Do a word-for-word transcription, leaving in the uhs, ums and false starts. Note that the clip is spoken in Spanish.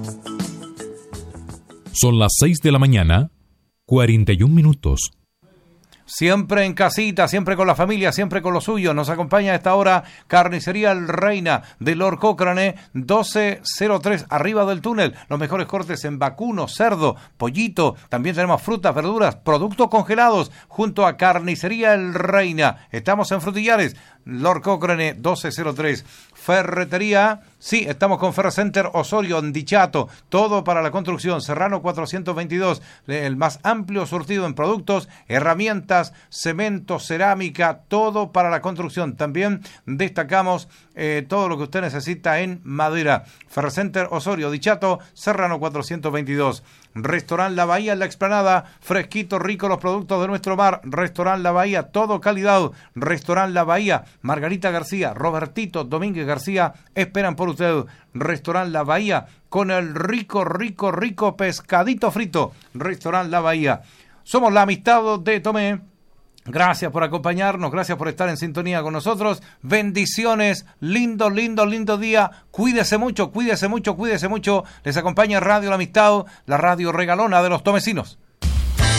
Son las seis de la mañana, cuarenta y un minutos. Siempre en casita, siempre con la familia, siempre con lo suyo. Nos acompaña a esta hora Carnicería El Reina de Lord Cochrane, doce cero tres, arriba del túnel. Los mejores cortes en vacuno, cerdo, pollito. También tenemos frutas, verduras, productos congelados junto a Carnicería El Reina. Estamos en Frutillares, Lord Cochrane, doce cero tres. Ferretería, sí, estamos con Ferrocenter Osorio, en Dichato, todo para la construcción. Serrano cuatrocientos veintidós, el más amplio surtido en productos, herramientas, cemento, cerámica, todo para la construcción. También destacamos eh, todo lo que usted necesita en madera. Ferrocenter Osorio, Dichato, Serrano cuatrocientos veintidós. Restaurant La Bahía en la Explanada, fresquito, rico los productos de nuestro mar. Restaurant La Bahía, todo calidad. Restaurant La Bahía, Margarita García, Robertito Domínguez García, esperan por usted. Restaurant La Bahía, con el rico, rico, rico pescadito frito. Restaurant La Bahía. Somos la amistad de Tomé. Gracias por acompañarnos, gracias por estar en sintonía con nosotros. Bendiciones, lindo, lindo, lindo día. Cuídese mucho, cuídese mucho, cuídese mucho. Les acompaña Radio La Amistad, la radio regalona de los tomecinos.